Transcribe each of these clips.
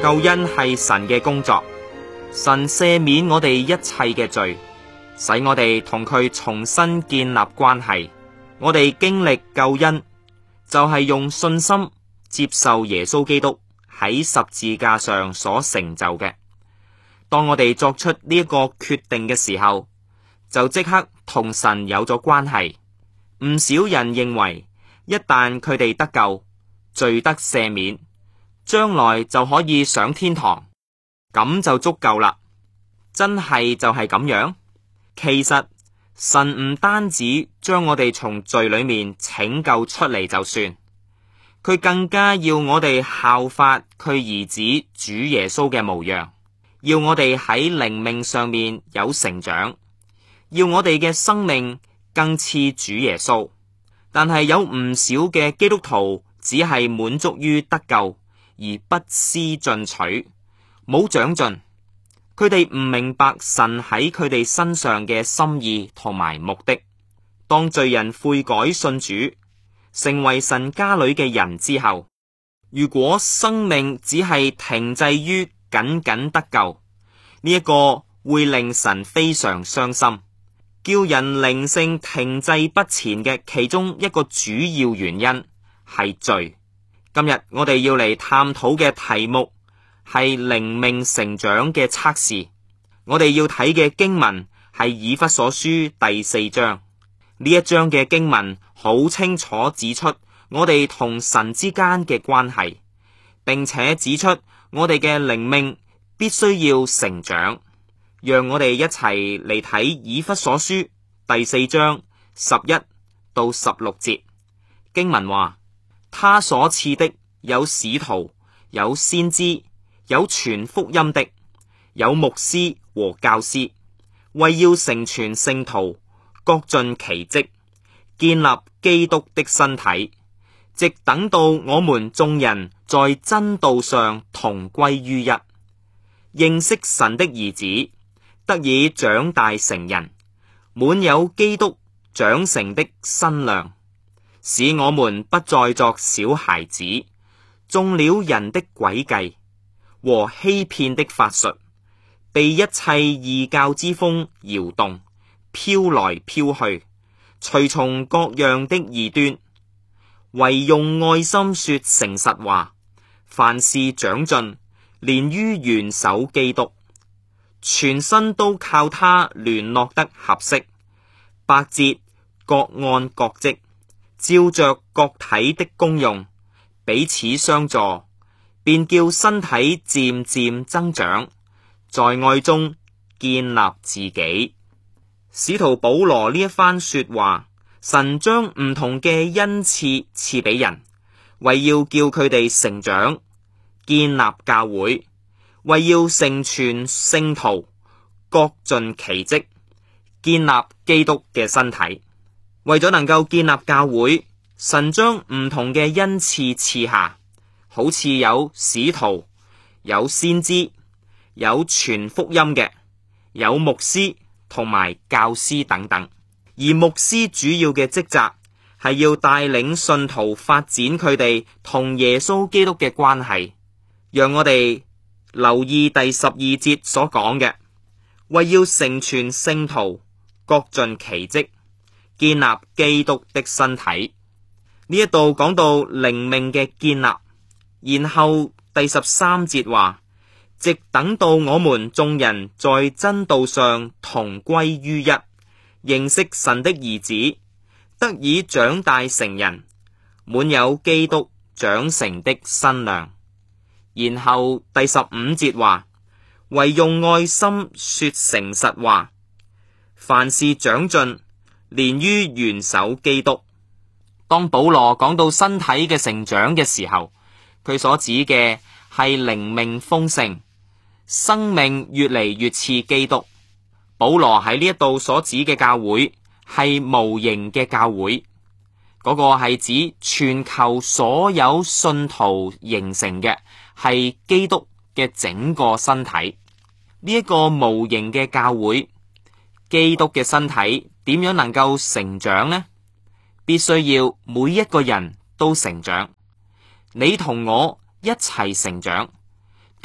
救恩係神嘅工作，神赦免我哋一切嘅罪，使我哋同佢重新建立關係。我哋經歷救恩，就係用信心接受耶穌基督喺十字架上所成就嘅。當我哋作出呢一個決定嘅時候，就即刻同神有咗關係。唔少人認為，一旦佢哋得救，罪得赦免，將來就可以上天堂，咁就足夠啦。真係就係咁樣？其實神唔單止將我哋從罪裏面拯救出嚟就算，佢更加要我哋效法佢兒子主耶穌嘅模樣，要我哋喺靈命上面有成長，要我哋嘅生命更似主耶穌。但係有唔少嘅基督徒只係滿足於得救而不思進取，冇長進。佢哋唔明白神喺佢哋身上嘅心意同埋目的。當罪人悔改信主，成為神家裏嘅人之後，如果生命只係停滯於僅僅得救，呢一個會令神非常傷心。叫人靈性停滯不前嘅其中一個主要原因係罪。今日我哋要嚟探討嘅題目係靈命成長嘅測試。我哋要睇嘅經文係以弗所書第4章。呢一章嘅經文好清楚指出我哋同神之間嘅關係，並且指出我哋嘅靈命必須要成長。讓我哋一齊嚟睇以弗所書第4章11到16節。經文話：他所賜的有使徒，有先知，有傳福音的，有牧師和教師，為要成全聖徒，各盡其職，建立基督的身體，直等到我們眾人在真道上同歸於一，認識神的兒子，得以長大成人，滿有基督長成的身量，使我們不再作小孩子，中了人的詭計和欺騙的法術，被一切異教之風搖動，飄來飄去，隨從各樣的異端，惟用愛心說誠實話，凡事長進，連於元首基督，全身都靠他聯絡得合適，百節各按各職，照着各體的功用，彼此相助，便叫身體漸漸增長，在愛中建立自己。使徒保羅呢一番說話，神將唔同嘅恩賜賜俾人，為要叫佢哋成長，建立教會，為要成全聖徒，各盡其職，建立基督嘅身體。為咗能夠建立教會，神將唔同嘅恩賜賜下，好似有使徒，有先知，有傳福音嘅，有牧師同埋教師等等。而牧師主要嘅職責係要帶領信徒發展佢哋同耶穌基督嘅關係。讓我哋留意第12節所講嘅，為要成全聖徒，各盡其職，建立基督的身體。呢一度講到靈命嘅建立，然後第13節話，直等到我們眾人在真道上同歸於一，認識神的兒子，得以長大成人，滿有基督長成的身量。然後第15節話，惟用愛心說誠實話，凡事長進，連於元首基督。當保羅講到身體嘅成長嘅時候，佢所指嘅係靈命豐盛，生命越嚟越似基督。保羅喺呢一度所指嘅教會係無形嘅教會，嗰個係指全球所有信徒形成嘅係基督嘅整個身體。呢一個無形嘅教會，基督嘅身體點樣能夠成長呢？必須要每一個人都成長，你同我一齊成長。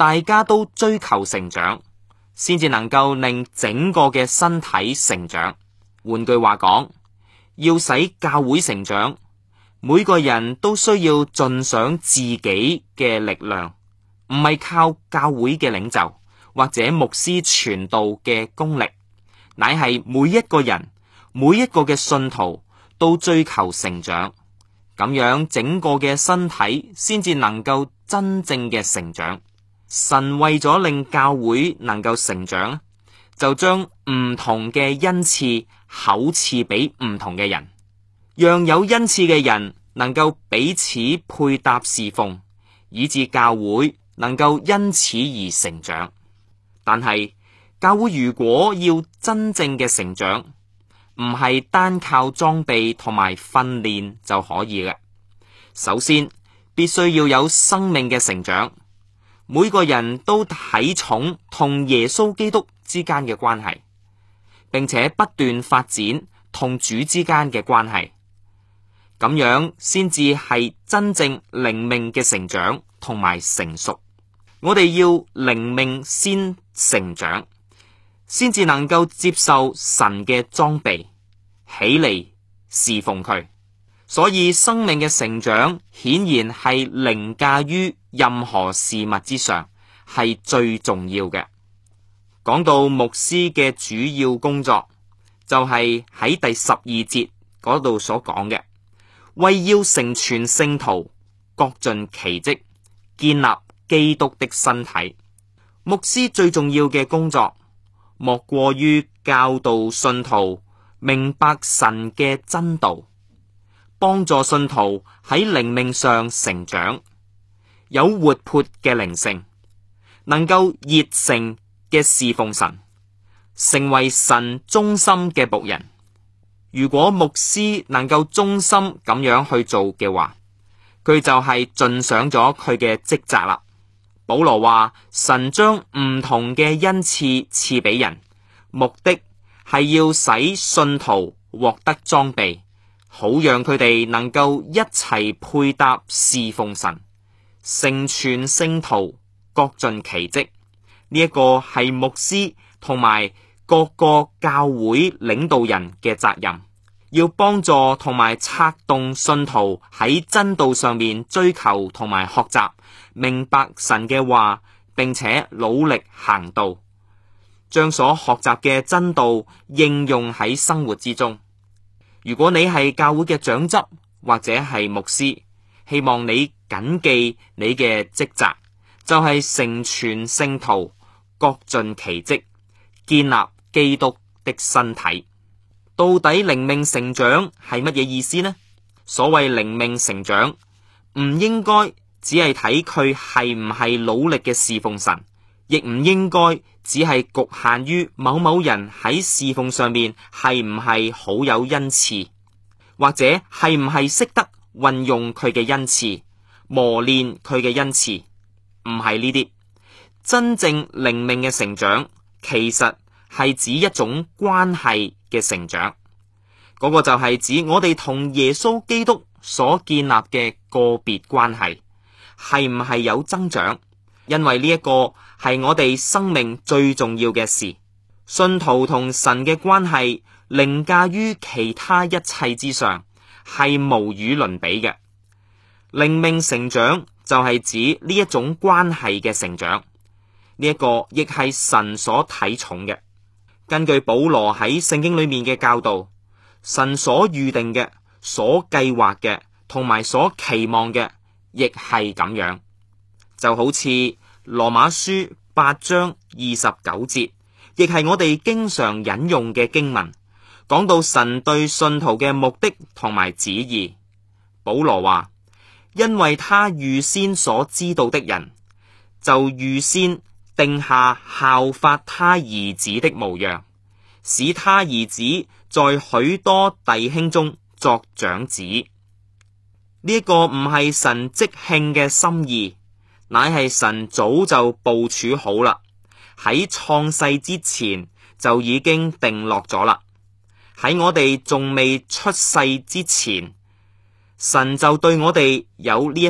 大家都追求成長，先至能夠令整個嘅身體成長。換句話講，要使教會成長，每個人都需要盡上自己嘅力量，唔係靠教會嘅領袖或者牧師傳道嘅功力，乃係每一個人，每一個嘅信徒都追求成長，咁樣整個嘅身體先至能夠真正嘅成長。神為咗令教會能夠成長，就將唔同嘅恩賜厚賜俾唔同嘅人，讓有恩賜嘅人能夠彼此配搭侍奉，以致教會能夠因此而成長。但係教會如果要真正嘅成長，唔係單靠裝備同埋訓練就可以嘅。首先必須要有生命嘅成長，每個人都睇重同耶穌基督之間嘅關係，並且不斷發展同主之間嘅關係，咁樣先至係真正靈命嘅成長同埋成熟。我哋要靈命先成長，先至能夠接受神嘅裝備，起嚟侍奉佢。所以生命嘅成長顯然係凌駕於任何事物之上，係最重要嘅。講到牧師嘅主要工作，就係喺第12節嗰度所講嘅，為要成全聖徒，各盡其職，建立基督的身體。牧師最重要嘅工作，莫過於教導信徒明白神嘅真道，幫助信徒喺靈命上成長，有活潑嘅靈性，能夠熱誠嘅侍奉神，成為神忠心嘅僕人。如果牧師能夠忠心咁樣去做嘅話，佢就係盡上咗佢嘅職責啦。保羅話，神將唔同嘅恩賜賜俾人，目的係要使信徒獲得裝備，好讓佢哋能夠一齊配搭侍奉神，成全聖徒，各盡其職。呢一個係牧師同埋各個教會領導人嘅責任，要幫助同埋策動信徒喺真道上面追求同埋學習，明白神嘅話，並且努力行道，將所學習嘅真道應用喺生活之中。如果你係教會嘅長執或者係牧師，希望你謹記你嘅職責，就係成全聖徒，各盡其職，建立基督的身體。到底靈命成長係乜嘢意思呢？所謂靈命成長，唔應該只係睇佢係唔係努力嘅侍奉神，亦唔應該只係局限於某某人喺侍奉上面係唔係好有恩賜，或者係唔係識得運用佢嘅恩賜，磨練佢嘅恩賜。唔係呢啲。真正靈命嘅成長，其實係指一種關係嘅成長，嗰個就係指我哋同耶穌基督所建立嘅個別關係，係唔係有增長？因為呢一個係我哋生命最重要嘅事。信徒同神嘅關係凌駕於其他一切之上，係無與倫比嘅。靈命成長就係指呢一種關係嘅成長。呢一個亦係神所睇重嘅。根據保羅喺聖經裏面嘅教導，神所預定嘅、所計劃嘅同埋所期望嘅，亦係咁樣。就好似羅馬書8章29節，亦係我哋經常引用嘅經文，講到神對信徒嘅目的同埋旨意。保羅話，因為他預先所知道的人，就預先定下效法他兒子的模樣，使他兒子在許多弟兄中作長子。呢一個唔係神即興嘅心意，乃係神早就部署好啦，喺創世之前就已經定落咗啦。喺我哋仲未出世之前，神就對我哋有呢一